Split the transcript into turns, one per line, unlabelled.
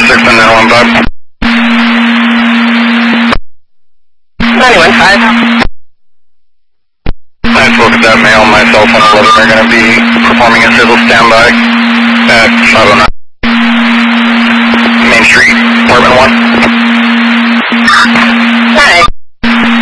6
91.5.
Nice look at that. Male, myself, and 11 are going to be performing a civil standby at 509.